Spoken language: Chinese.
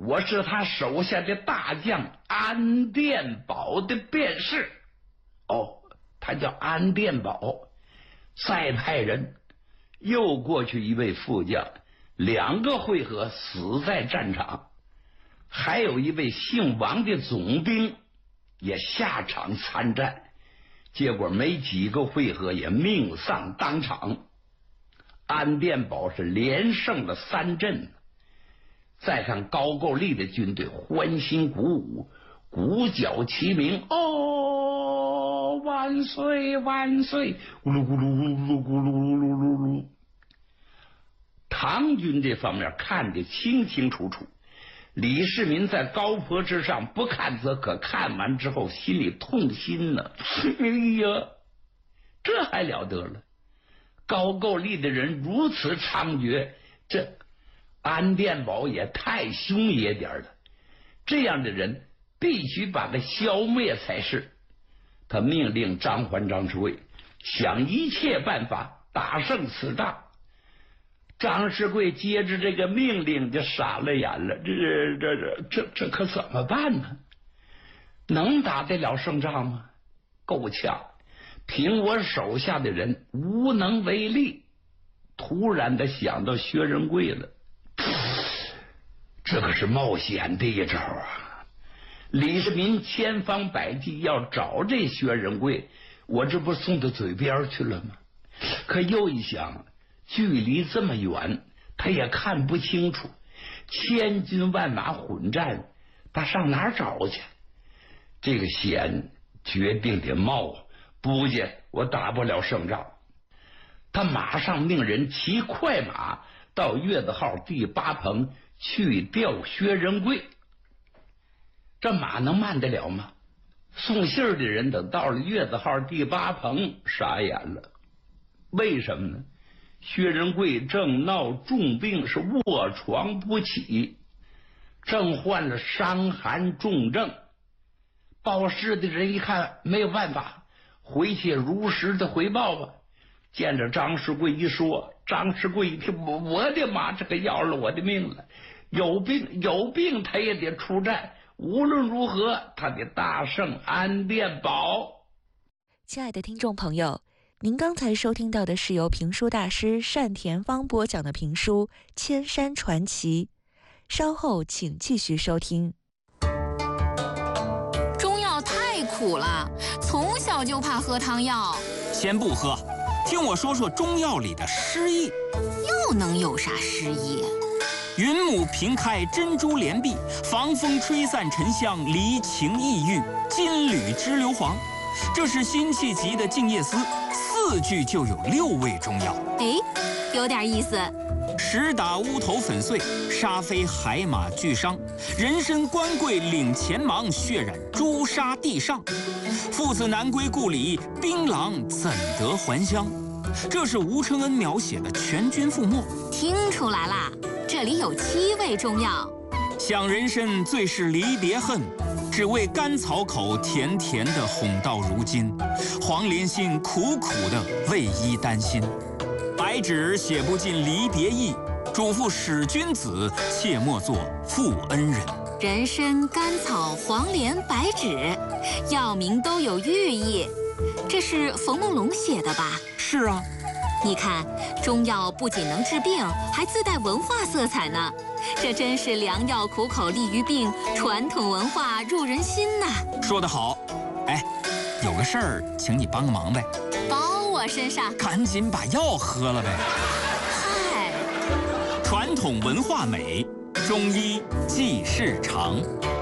我是他手下的大将安殿宝的便士。哦，他叫安殿宝。再派人又过去一位副将，2个回合死在战场，还有一位姓王的总兵也下场参战，结果没几个回合也命丧当场。安殿宝是连胜了3阵，再看高句丽的军队欢欣鼓舞，鼓角齐鸣，哦，万岁万岁，咕噜咕噜咕噜咕噜咕噜咕噜。唐军这方面看得清清楚楚，李世民在高坡之上不看则可，看完之后心里痛心呢。哎呀，这还了得了！高句丽的人如此猖獗，这安殿宝也太凶野点了。这样的人必须把他消灭才是。他命令张环、张士贵想一切办法打胜此仗。张士贵接着这个命令就傻了眼了，这可怎么办呢？能打得了胜仗吗？够呛，凭我手下的人无能为力。突然的想到薛仁贵了，这可是冒险的一招啊！李世民千方百计要找这薛仁贵，我这不送到嘴边去了吗？可又一想，距离这么远，他也看不清楚，千军万马混战，他上哪儿找去？这个险决定得冒，不见我打不了胜仗。他马上命人骑快马到月子号第8棚去调薛仁贵。这马能慢得了吗？送信儿的人等到了月子号第8棚傻眼了。为什么呢？薛仁贵正闹重病，是卧床不起，正患了伤寒重症。报事的人一看没有办法，回去如实的回报吧。见着张士贵一说，张士贵一听，我的妈，这个要了我的命了！有病他也得出战，无论如何他得大胜安殿宝。 亲爱的听众朋友，您刚才收听到的是由评书大师单田芳播讲的评书《千山传奇》，稍后请继续收听。 中药太苦了，从小就怕喝汤药。 先不喝，听我说说中药里的诗意。 又能有啥诗意？ 云母平开珍珠帘壁，防风吹散沉香离情意郁，金缕织硫磺。这是辛弃疾的《静夜思》，4句就有6味中药。 哎，有点意思。 石打乌头粉碎，沙飞海马俱伤。人参官贵领前忙，血染朱砂地上。父子难归故里，槟榔怎得还乡？这是吴承恩描写的全军覆没。 听出来啦，这里有7味中药。 想人参最是离别恨，只为甘草口甜甜的哄到如今。黄连心苦苦的为伊担心。白纸写不尽离别意，嘱咐使君子切莫做负恩人。 人参、甘草、黄连、白芷，药名都有寓意。这是冯梦龙写的吧？ 是啊。 你看，中药不仅能治病，还自带文化色彩呢。这真是良药苦口利于病，传统文化入人心呐。 说得好。哎，有个事儿，请你帮个忙呗。 包我身上。 赶紧把药喝了呗。 嗨， 传统文化美，中医济世长。